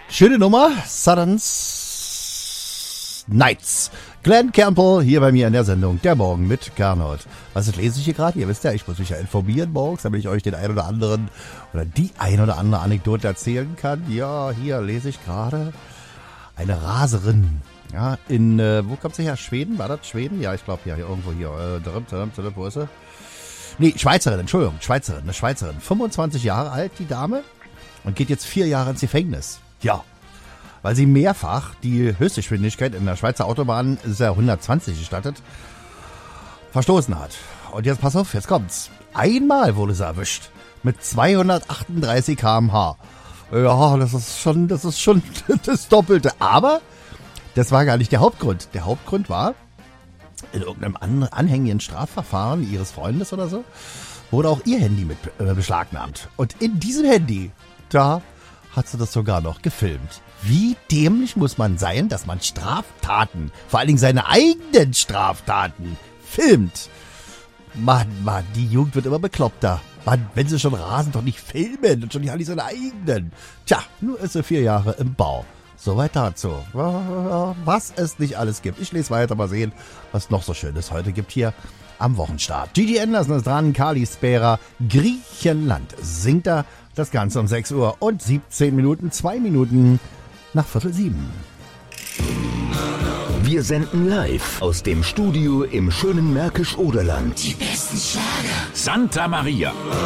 Schöne Nummer, Southern Nights. Glenn Campbell hier bei mir in der Sendung Der Morgen mit Gernot. Was lese ich hier gerade? Ihr wisst ja, ich muss mich ja informieren morgens, damit ich euch den ein oder anderen oder die ein oder andere Anekdote erzählen kann. Ja, hier lese ich gerade eine Raserin. Ja, in, wo kommt sie her? Schweden? War das Schweden? Ja, ich glaube, ja, hier irgendwo hier. Wo ist sie? Nee, Schweizerin, Entschuldigung, eine Schweizerin. 25 Jahre alt, die Dame, und geht jetzt 4 Jahre ins Gefängnis. Ja, weil sie mehrfach die Höchstgeschwindigkeit in der Schweizer Autobahn, ist ja 120 gestattet, verstoßen hat. Und jetzt pass auf, jetzt kommt's. Einmal wurde sie erwischt mit 238 km/h. Ja, das ist schon das Doppelte. Aber das war gar nicht der Hauptgrund. Der Hauptgrund war, in irgendeinem anhängigen Strafverfahren ihres Freundes oder so, wurde auch ihr Handy mit beschlagnahmt. Und in diesem Handy, da hat sie das sogar noch gefilmt. Wie dämlich muss man sein, dass man Straftaten, vor allen Dingen seine eigenen Straftaten, filmt? Mann, die Jugend wird immer bekloppter. Mann, wenn sie schon rasen, doch nicht filmen und schon nicht alle seine eigenen. Tja, nur ist sie 4 Jahre im Bau. Soweit dazu. Was es nicht alles gibt. Ich lese weiter, mal sehen, was noch so Schönes heute gibt hier am Wochenstart. Gigi Anderson ist dran, Kali Spera, Griechenland singt er. Das Ganze um 6 Uhr und 17 Minuten, 2 Minuten nach 6:45. Wir senden live aus dem Studio im schönen Märkisch-Oderland. Die besten Schlager. Santa Maria.